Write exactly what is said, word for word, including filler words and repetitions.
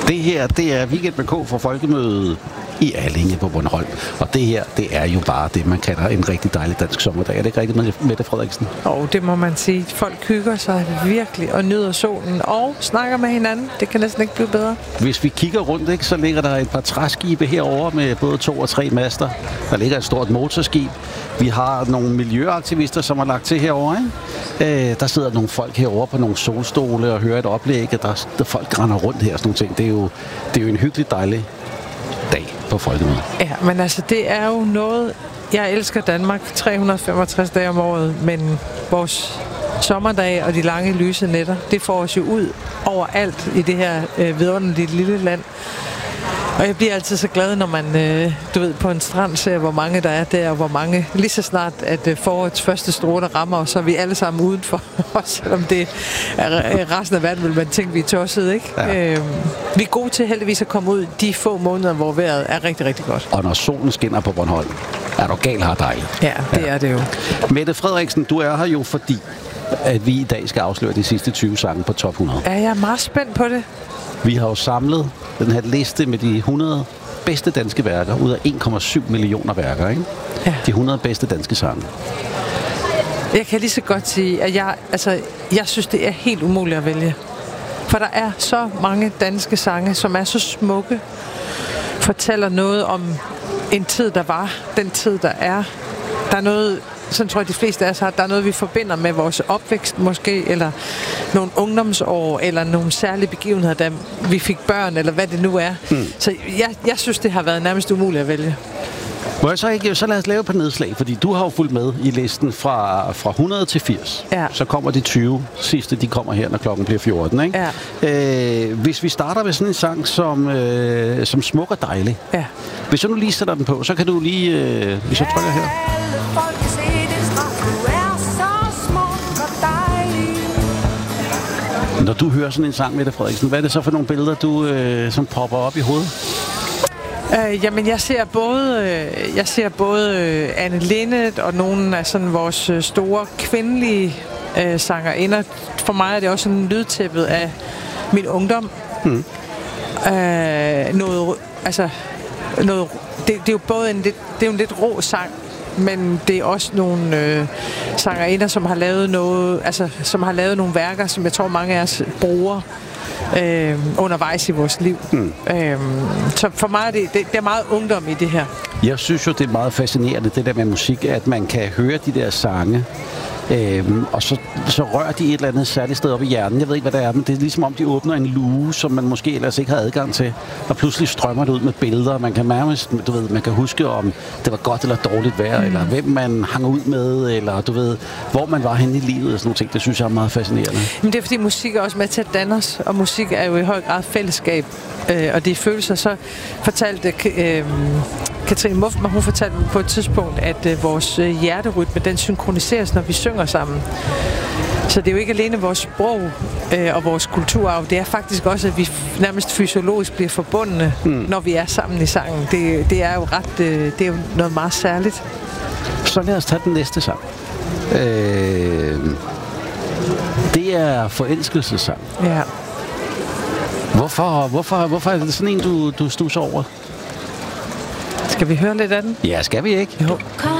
Det her, det er Weekend med K for Folkemødet i Allinge på Bornholm. Og det her, det er jo bare det, man kalder en rigtig dejlig dansk sommerdag. Er det ikke rigtigt, Mette Frederiksen? Og det må man sige. Folk hygger sig virkelig og nyder solen og snakker med hinanden. Det kan næsten ikke blive bedre. Hvis vi kigger rundt, ikke, så ligger der et par træskibe herovre med både to og tre master. Der ligger et stort motorskib. Vi har nogle miljøaktivister, som har lagt til herovre. Ikke? Øh, der sidder nogle folk herovre på nogle solstole og hører et oplæg, og der, der folk render rundt her og sådan nogle ting. Det er jo, det er jo en hyggelig dejlig dag på Folkemødet. Ja, men altså det er jo noget... Jeg elsker Danmark tre hundrede og femogtres dage om året, men vores sommerdage og de lange lyse nætter, det får os jo ud overalt i det her øh, vidunderlige lille land. Og jeg bliver altid så glad, når man, øh, du ved, på en strand ser, hvor mange der er der, og hvor mange, lige så snart, at øh, forårets første stråler rammer, og så er vi alle sammen udenfor, også selvom det er resten af verden, vil man tænke, vi er tossede, ikke? Ja. Øh, vi er gode til heldigvis at komme ud de få måneder, hvor vejret er rigtig, rigtig godt. Og når solen skinner på Bornholm, er du gal her dejligt. Ja, det ja. er det jo. Mette Frederiksen, du er her jo fordi, at vi i dag skal afsløre de sidste tyve sange på top hundrede. Ja, jeg er meget spændt på det. Vi har jo samlet den her liste med de hundrede bedste danske værker ud af en komma syv millioner værker, ikke? Ja. De hundrede bedste danske sange. Jeg kan lige så godt sige, at jeg, altså, jeg synes, det er helt umuligt at vælge. For der er så mange danske sange, som er så smukke, fortæller noget om en tid, der var, den tid, der er. Der er noget... Sådan tror jeg, de fleste af os har. Der er noget, vi forbinder med vores opvækst måske, eller nogle ungdomsår, eller nogle særlige begivenheder, da vi fik børn, eller hvad det nu er. Mm. Så jeg, jeg synes, det har været nærmest umuligt at vælge. Må jeg så ikke, så lad os lave på nedslag, fordi du har jo fulgt med i listen fra, fra hundrede til firs. Ja. Så kommer de tyve sidste, de kommer her, når klokken bliver fjorten, ikke? Ja. Øh, hvis vi starter med sådan en sang som, øh, som Smuk og Dejlig. Ja. Hvis jeg nu lige sætter den på, så kan du lige, øh, hvis jeg trykker her. Når du hører sådan en sang, Mette Frederiksen, hvad er det så for nogle billeder, du øh, som popper op i hovedet? Øh, jamen, jeg ser både, øh, jeg ser både øh, Anne Linnet og nogle af sådan vores øh, store kvindelige øh, sangerinder. For mig er det også en lydtæppet af min ungdom. Mm. Øh, noget, altså, noget, det, det er jo både en lidt, det er jo en lidt rå sang, men det er også nogle øh, sangerinder, som har lavet noget, altså som har lavet nogle værker, som jeg tror mange af os bruger øh, undervejs i vores liv. Mm. Øh, så for mig er det, det, det er meget ungdom i det her. Jeg synes jo, det er meget fascinerende, det der med musik, at man kan høre de der sange, Øhm, og så, så rører de et eller andet særligt sted op i hjernen. Jeg ved ikke, hvad det er, men det er ligesom om, de åbner en luge, som man måske ellers ikke har adgang til. Og pludselig strømmer det ud med billeder. Man kan nærmest, du ved, man kan huske, om det var godt eller dårligt vejr, mm. eller hvem man hang ud med, eller du ved, hvor man var henne i livet og sådan nogle ting. Det synes jeg er meget fascinerende. Men det er fordi, musik er også med til at danne os, og musik er jo i høj grad fællesskab. Øh, og det er følelser. Så fortalte øh, Katrine Muffman, hun fortalte på et tidspunkt, at øh, vores øh, hjerterytme, den synkroniseres, når vi synger sammen. Så det er jo ikke alene vores sprog øh, og vores kulturarv, det er faktisk også, at vi nærmest fysiologisk bliver forbundne, mm. når vi er sammen i sangen. Det, det er jo ret, øh, det er jo noget meget særligt. Så lad os tage den næste sang. Øh, det er forelskelsessang. Ja. Hvorfor, hvorfor, hvorfor er det sådan en, du, du stusser over? Skal vi høre lidt af den? Ja, skal vi ikke? Jo. Kom